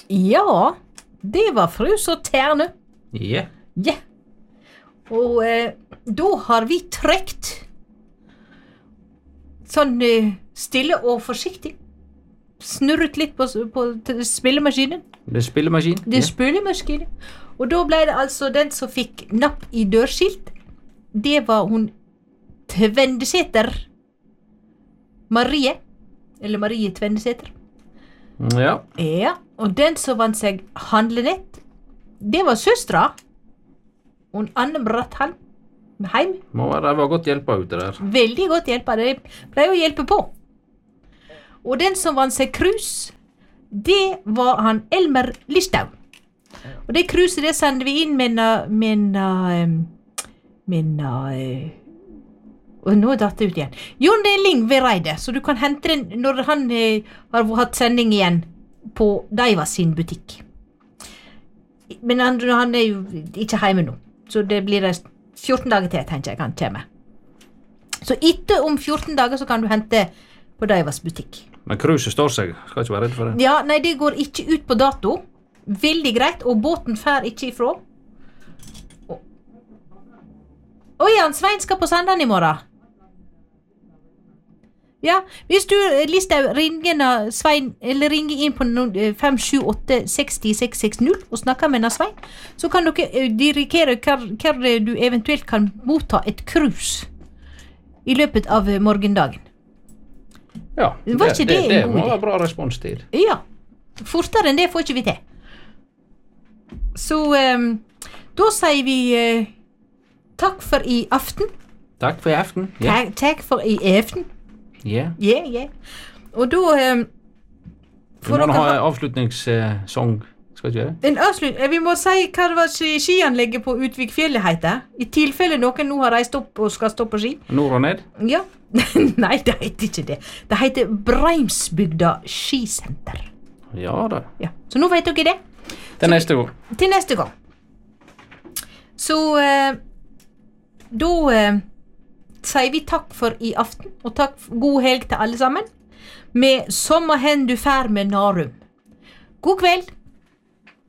Ja, det var frus og terne. Ja. Ja. Og da har vi trykt sånn stille og forsiktig. Snurret litt på spillemaskinen. Det er spillemaskin. Det er spillemaskinen. Og da ble det altså den som fikk napp i dørskilt. Det var hun Tvendeseter. Marie. Eller Marie Tvendeseter. Ja. Ja, og den som vant seg handlenett, det var søstra. Og Anne Brattheim. Heim. Må være det var godt hjelpa ute der. Veldig godt hjelpa. Det pleier å hjelpe på. Og den som vant seg krus, det var han Elmer Listau. Og det kruset det sendte vi inn og nå datt det ut igjen. Jon Deling ved Reide, så du kan hente den når han har hatt sending igjen på Daiva sin butikk. Men han jo ikke hjemme nå, så det blir 14 dager til, tenker jeg han kommer. Så etter om 14 dager så kan du hente på Daivas butikk. Men kruset står seg, skal ikke være redd for det. Ja, nei, det går ikke ut på dato. Veldig greit, og båten fær ikke ifra. Jan Svein skal på Sandan i morgen. Ja, hvis du, Listau, ringer Svein, eller ringer inn på 578-60-660 og snakker med Svein, så kan dere dirigere hver du eventuelt kan motta et krus i løpet av morgendagen. Ja, det må være bra responstid. Ja, fortere enn det får ikke vi til. Så da sier vi takk for i aften. Takk for i aften. Ja. Takk for i aften. Ja. Ja. Og da Vi må ha avslutningssong, skal ikke det? Vi må si hva det var skianlegget på Utvikfjellet heter. I tilfelle noen nå har reist opp og skal stå på ski. Nord og ned? Ja. Nei, det heter ikke det. Det heter Breimsbygda skisenter. Ja da. Ja. Så nå vet dere det. Til neste gang. Til neste gang. Så da sier vi takk for i aften, og takk for god helg til alle sammen. Med sommerhen du fær med Narum. God kveld.